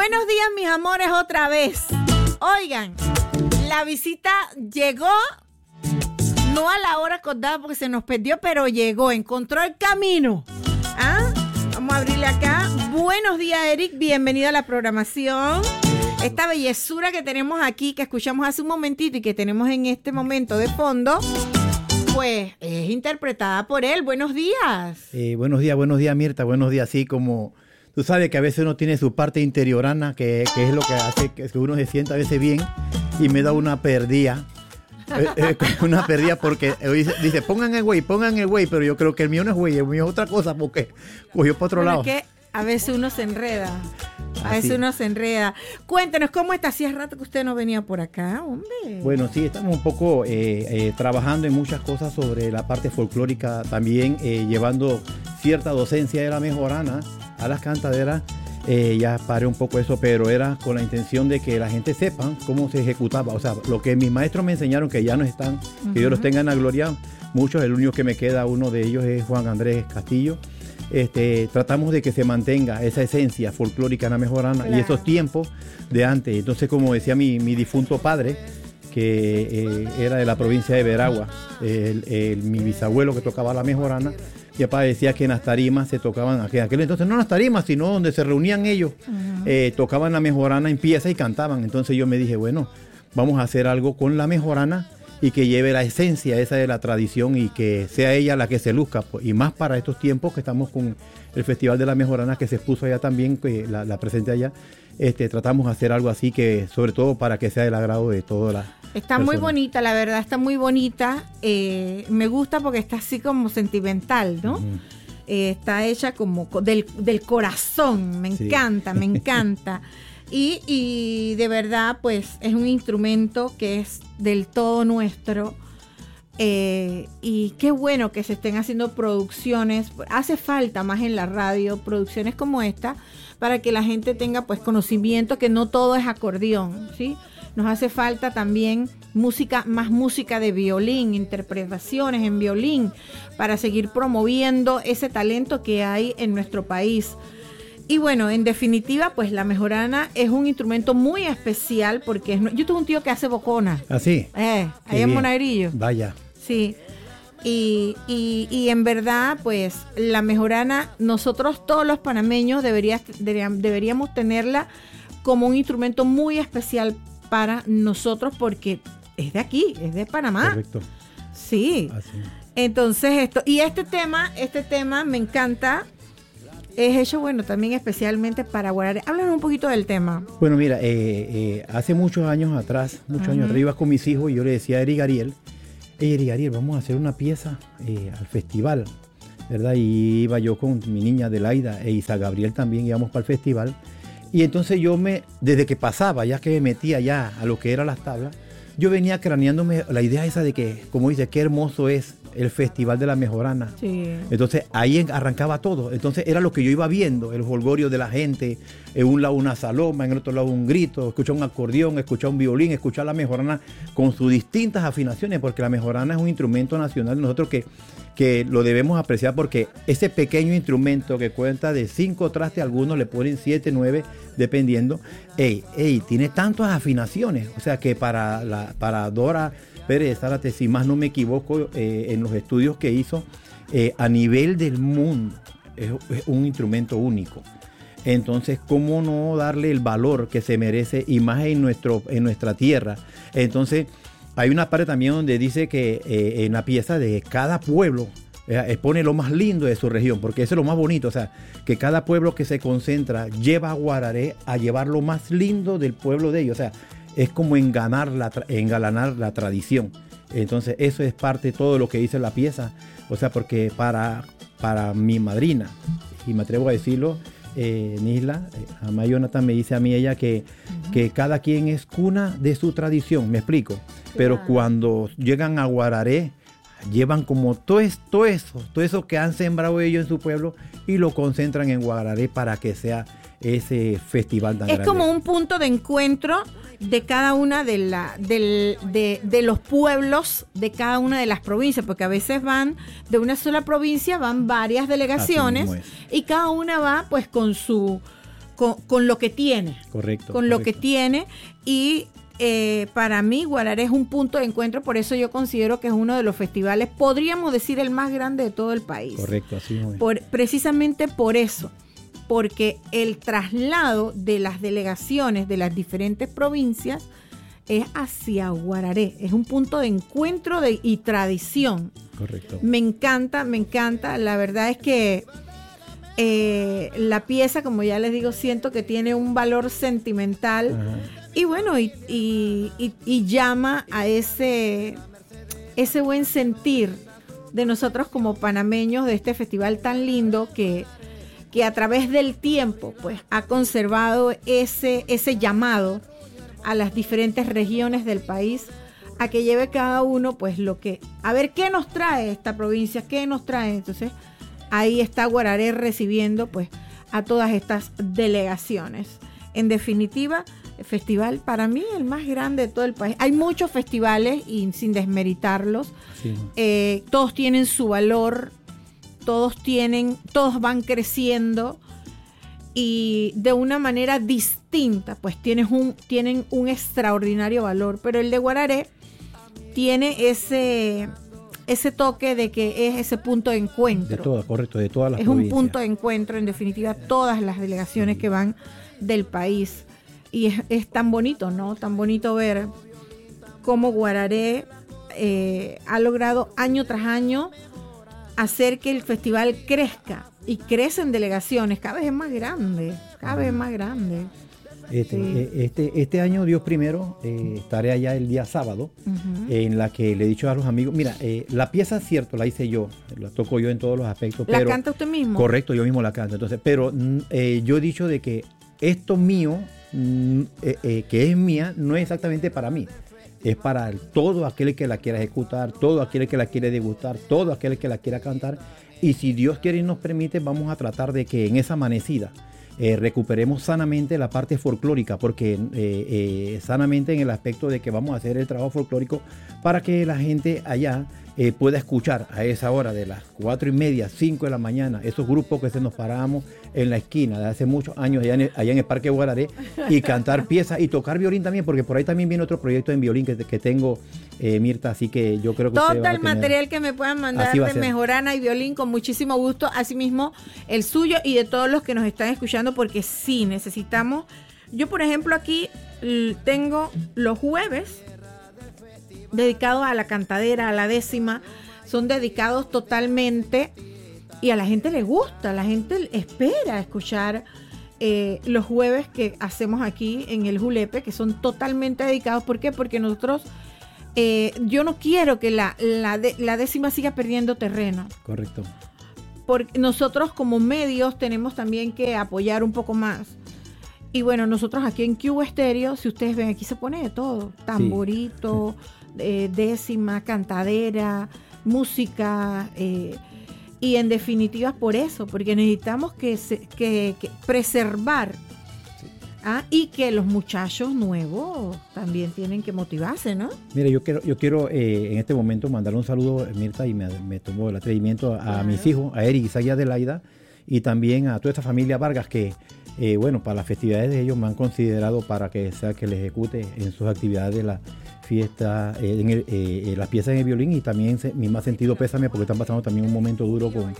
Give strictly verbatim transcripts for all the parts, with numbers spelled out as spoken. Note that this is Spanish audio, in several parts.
Buenos días, mis amores, otra vez. Oigan, la visita llegó, no a la hora acordada porque se nos perdió, pero llegó, encontró el camino. ¿Ah? Vamos a abrirle acá. Buenos días, Eric, bienvenido a la programación. Esta bellezura que tenemos aquí, que escuchamos hace un momentito y que tenemos en este momento de fondo, pues es interpretada por él. Buenos días. Eh, buenos días, buenos días, Mirta. Buenos días, sí, como tú sabes que a veces uno tiene su parte interiorana, que, que es lo que hace que uno se sienta a veces bien, y me da una perdida. eh, eh, una perdida porque dice, dice, pongan el güey, pongan el güey, pero yo creo que el mío no es güey, el mío es otra cosa porque cogió para otro bueno, lado. Que a veces uno se enreda. A Así. veces uno se enreda. Cuéntenos, ¿cómo está? Hacía rato que usted no venía por acá, hombre. Bueno, sí, estamos un poco eh, eh, trabajando en muchas cosas sobre la parte folclórica, también eh, llevando cierta docencia de la mejorana a las cantaderas. Eh, ya paré un poco eso, pero era con la intención de que la gente sepa cómo se ejecutaba. O sea, lo que mis maestros me enseñaron, que ya no están, uh-huh. que Dios los tenga en la gloria, muchos, el único que me queda, uno de ellos es Juan Andrés Castillo. Este, tratamos de que se mantenga esa esencia folclórica en la mejorana, claro. Y esos tiempos de antes. Entonces, como decía mi, mi difunto padre, que eh, era de la provincia de Veragua, el, el, mi bisabuelo que tocaba la mejorana, y papá decía que en las tarimas se tocaban, aquel, aquel entonces no en las tarimas, sino donde se reunían ellos, uh-huh. eh, tocaban la mejorana en pieza y cantaban. Entonces yo me dije, bueno, vamos a hacer algo con la mejorana y que lleve la esencia esa de la tradición y que sea ella la que se luzca, y más para estos tiempos que estamos con el Festival de la Mejorana que se expuso allá también, que la, la presente allá. Este, tratamos de hacer algo así que, sobre todo para que sea del agrado de todas las Está personas. Muy bonita, la verdad, está muy bonita. Eh, me gusta porque está así como sentimental, ¿no? Uh-huh. Eh, está hecha como del, del corazón, me sí. encanta, me encanta. Y, y de verdad, pues, es un instrumento que es del todo nuestro. Eh, y qué bueno que se estén haciendo producciones. Hace falta más en la radio producciones como esta para que la gente tenga, pues, conocimiento que no todo es acordeón, ¿sí? Nos hace falta también música, más música de violín, interpretaciones en violín, para seguir promoviendo ese talento que hay en nuestro país. Y bueno, en definitiva, pues la mejorana es un instrumento muy especial porque es, yo tengo un tío que hace bocona. ¿Ah, sí? Eh, ahí en Monagrillo. Vaya. Sí. Y, y, y en verdad, pues la mejorana, nosotros todos los panameños deberías, deberíamos, deberíamos tenerla como un instrumento muy especial para nosotros porque es de aquí, es de Panamá. Correcto. Sí. Así. Entonces esto, y este tema, este tema me encanta. Es hecho, bueno, también especialmente para Guararé. Háblanos un poquito del tema. Bueno, mira, eh, eh, hace muchos años atrás, muchos uh-huh. años atrás, iba con mis hijos y yo le decía a Eric Ariel, hey, Eric Ariel, vamos a hacer una pieza eh, al festival, ¿verdad? Y iba yo con mi niña Adelaida e Isa Gabriel también, íbamos para el festival. Y entonces yo me, desde que pasaba, ya que me metía ya a lo que eran las tablas, yo venía craneándome la idea esa de que, como dice, qué hermoso es el Festival de la Mejorana. Sí. Entonces ahí arrancaba todo. Entonces era lo que yo iba viendo, el jolgorio de la gente, en un lado una saloma, en el otro lado un grito, escuchar un acordeón, escuchar un violín, escuchar la mejorana con sus distintas afinaciones, porque la mejorana es un instrumento nacional de nosotros que, que lo debemos apreciar, porque ese pequeño instrumento que cuenta de cinco trastes, algunos le ponen siete, nueve, dependiendo, ey, ey, tiene tantas afinaciones, o sea que para, la, para Dora Pérez Zárate, si más no me equivoco, eh, en los estudios que hizo, eh, a nivel del mundo, es, es un instrumento único. Entonces, ¿cómo no darle el valor que se merece y más en, nuestro, en nuestra tierra? Entonces, hay una parte también donde dice que eh, en la pieza de cada pueblo eh, expone lo más lindo de su región, porque eso es lo más bonito, o sea, que cada pueblo que se concentra lleva a Guararé a llevar lo más lindo del pueblo de ellos, o sea, es como enganar la, engalanar la tradición. Entonces eso es parte de todo lo que dice la pieza. O sea, porque para, para mi madrina, y me atrevo a decirlo, eh, Nisla, eh, Amá Jonathan me dice a mí ella que, uh-huh. que cada quien es cuna de su tradición, me explico. Pero claro. Cuando llegan a Guararé, llevan como todo esto, eso, todo eso que han sembrado ellos en su pueblo y lo concentran en Guararé para que sea ese festival tan es grande. Como un punto de encuentro de cada una de, la, de, de, de los pueblos de cada una de las provincias, porque a veces van de una sola provincia, van varias delegaciones y cada una va pues con su con, con lo que tiene. Correcto. Con lo correcto. que tiene y eh, para mí Guararé es un punto de encuentro, por eso yo considero que es uno de los festivales, podríamos decir el más grande de todo el país. Correcto, así es. Por, precisamente por eso, porque el traslado de las delegaciones de las diferentes provincias es hacia Guararé, es un punto de encuentro de, y tradición. Correcto. Me encanta, me encanta, la verdad es que eh, la pieza, como ya les digo, siento que tiene un valor sentimental. Ajá. Y bueno, y, y, y, y llama a ese, ese buen sentir de nosotros como panameños de este festival tan lindo que, que a través del tiempo pues ha conservado ese, ese llamado a las diferentes regiones del país a que lleve cada uno pues lo que, a ver qué nos trae esta provincia, qué nos trae. Entonces ahí está Guararé recibiendo pues a todas estas delegaciones. En definitiva, el festival para mí el más grande de todo el país. Hay muchos festivales y sin desmeritarlos, sí. eh, todos tienen su valor, todos tienen, todos van creciendo y de una manera distinta, pues tienes un, tienen un extraordinario valor. Pero el de Guararé tiene ese, ese toque de que es ese punto de encuentro. De todas, correcto, de todas las Es provincias. Un punto de encuentro, en definitiva, todas las delegaciones que van del país. Y es, es tan bonito, ¿no? Tan bonito ver cómo Guararé eh, ha logrado año tras año hacer que el festival crezca. Y crecen delegaciones, cada vez es más grande, cada vez es más grande. Este, sí. este, este año, Dios primero, eh, estaré allá el día sábado, uh-huh. en la que le he dicho a los amigos, mira, eh, la pieza es cierto, la hice yo, la toco yo en todos los aspectos. ¿La pero, canta usted mismo? Correcto, yo mismo la canto. Entonces, pero eh, yo he dicho de que esto mío, mm, eh, eh, que es mía, no es exactamente para mí. Es para el, todo aquel que la quiera ejecutar, todo aquel que la quiere degustar, todo aquel que la quiera cantar. Y si Dios quiere y nos permite, vamos a tratar de que en esa amanecida eh, recuperemos sanamente la parte folclórica, porque eh, eh, sanamente en el aspecto de que vamos a hacer el trabajo folclórico para que la gente allá eh, pueda escuchar a esa hora de las cuatro y media, cinco de la mañana, esos grupos que se nos parábamos en la esquina de hace muchos años allá en el, allá en el Parque Guararé y cantar piezas y tocar violín también, porque por ahí también viene otro proyecto en violín que, que tengo, eh, Mirta, así que yo creo que todo usted va a el tener, material que me puedan mandar de mejorana y violín con muchísimo gusto, asimismo el suyo y de todos los que nos están escuchando, porque sí necesitamos. Yo por ejemplo aquí tengo los jueves dedicados a la cantadera, a la décima, son dedicados totalmente y a la gente le gusta, la gente espera escuchar eh, los jueves que hacemos aquí en el Julepe, que son totalmente dedicados. ¿Por qué? Porque nosotros, eh, yo no quiero que la, la, de, la décima siga perdiendo terreno. Correcto. Porque nosotros como medios tenemos también que apoyar un poco más. Y bueno, nosotros aquí en Cubo Estéreo, si ustedes ven, aquí se pone de todo. Tamborito, sí. eh, décima, cantadera, música, eh, y en definitiva por eso, porque necesitamos que, se, que, que preservar, sí. ¿ah? Y que los muchachos nuevos también tienen que motivarse, ¿no? Mira, yo quiero, yo quiero eh, en este momento mandarle un saludo, Mirta, y me, me tomo el atrevimiento a, claro. a mis hijos, a Eric, Isaac y Adelaida, y también a toda esta familia Vargas que, eh, bueno, para las festividades de ellos me han considerado para que sea que les ejecute en sus actividades de la fiesta, eh, en el, eh, las piezas en el violín, y también se, mi más sentido pésame porque están pasando también un momento duro con,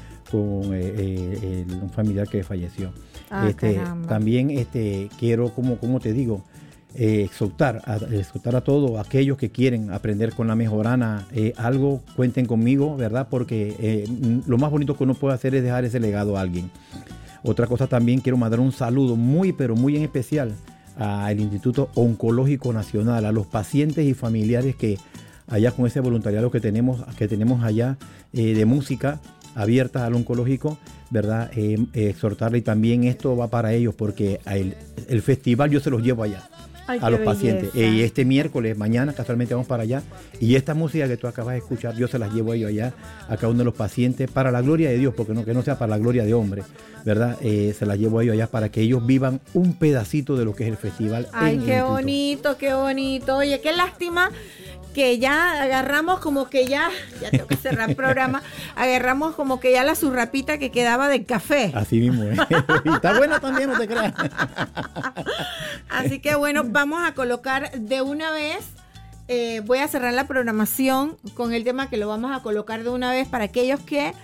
con eh, eh, el, un familiar que falleció. Ah, este, también este, quiero, como, como te digo, eh, exhortar, a, exhortar a todos aquellos que quieren aprender con la mejorana eh, algo, cuenten conmigo, ¿verdad? Porque eh, lo más bonito que uno puede hacer es dejar ese legado a alguien. Otra cosa también, quiero mandar un saludo muy, pero muy en especial al Instituto Oncológico Nacional, a los pacientes y familiares que allá con ese voluntariado que tenemos, que tenemos allá eh, de música abierta al oncológico, ¿verdad? Eh, eh, exhortarle, y también esto va para ellos porque el, el festival yo se los llevo allá. Ay, a los belleza. Pacientes. Y eh, este miércoles, mañana, casualmente vamos para allá. Y esta música que tú acabas de escuchar, yo se las llevo a ellos allá, a cada uno de los pacientes, para la gloria de Dios, porque no, que no sea para la gloria de hombre, ¿verdad? Eh, se las llevo a ellos allá para que ellos vivan un pedacito de lo que es el festival. Ay, qué bonito, qué bonito. Oye, qué lástima que ya agarramos como que ya, ya tengo que cerrar el programa, agarramos como que ya la surrapita que quedaba del café. Así mismo, ¿eh? Y está buena también, no te creas. Así que bueno, vamos a colocar de una vez, eh, voy a cerrar la programación con el tema que lo vamos a colocar de una vez para aquellos que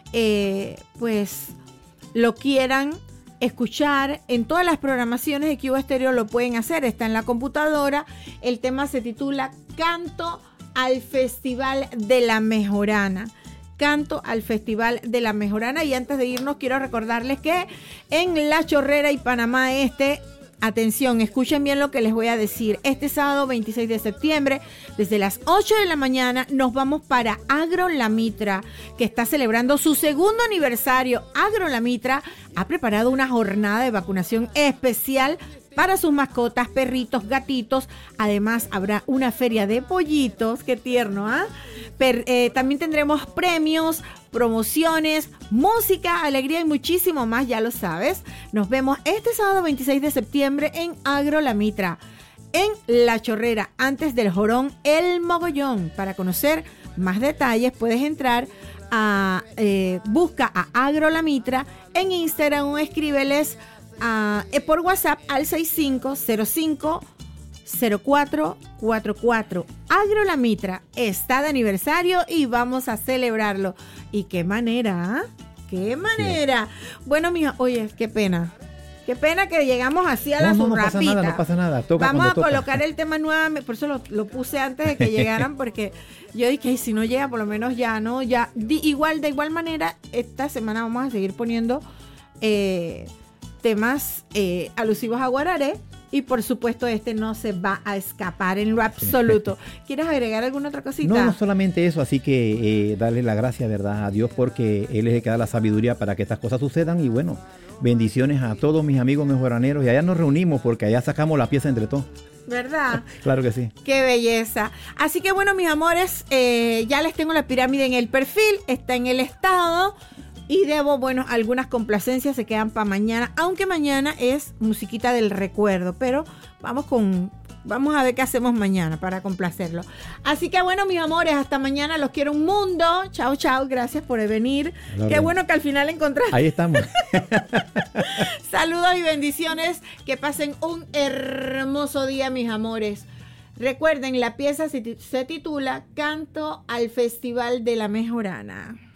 eh, pues lo quieran escuchar. En todas las programaciones de Cuba Estéreo lo pueden hacer, está en la computadora. El tema se titula Canto al Festival de la Mejorana. Canto al Festival de la Mejorana. Y antes de irnos quiero recordarles que en La Chorrera y Panamá Este, atención, escuchen bien lo que les voy a decir. Este sábado veintiséis de septiembre, desde las ocho de la mañana, nos vamos para Agro La Mitra, que está celebrando su segundo aniversario. Agro La Mitra ha preparado una jornada de vacunación especial para sus mascotas, perritos, gatitos. Además, habrá una feria de pollitos. ¡Qué tierno! ¿Ah? ¿eh? Eh, también tendremos premios, promociones, música, alegría y muchísimo más, ya lo sabes. Nos vemos este sábado veintiséis de septiembre en Agro La Mitra, en La Chorrera, antes del Jorón El Mogollón. Para conocer más detalles puedes entrar a, eh, busca a Agro La Mitra en Instagram o escríbeles a, eh, por WhatsApp al seis cinco cero cinco cero cuatro cuatro cuatro. Agro La Mitra está de aniversario y vamos a celebrarlo. ¿Y qué manera? ¿eh? ¿Qué manera? Sí. Bueno, mija, oye, qué pena. Qué pena que llegamos así a la no, no, surrapita. No pasa nada, no pasa nada. Toca Vamos a toca. colocar el tema nuevamente, por eso lo, lo puse antes de que llegaran, porque yo dije, hey, si no llega, por lo menos ya, ¿no? Ya, di, igual, de igual manera, esta semana vamos a seguir poniendo eh, temas eh, alusivos a Guararé. Y por supuesto este no se va a escapar en lo absoluto. ¿Quieres agregar alguna otra cosita? No, no solamente eso, así que eh, darle la gracia, ¿verdad?, a Dios, porque Él es el que da la sabiduría para que estas cosas sucedan. Y bueno, bendiciones a todos mis amigos mejoraneros. Y allá nos reunimos porque allá sacamos la pieza entre todos. ¿Verdad? Claro que sí. Qué belleza. Así que bueno, mis amores, eh, ya les tengo la pirámide en el perfil, está en el estado. Y debo, bueno, algunas complacencias se quedan para mañana, aunque mañana es musiquita del recuerdo, pero vamos con, vamos a ver qué hacemos mañana para complacerlo. Así que bueno, mis amores, hasta mañana, los quiero un mundo. Chao, chao, gracias por venir. Hola, qué bueno que al final encontraste. Ahí estamos. Saludos y bendiciones, que pasen un hermoso día, mis amores. Recuerden, la pieza se, se titula Canto al Festival de la Mejorana.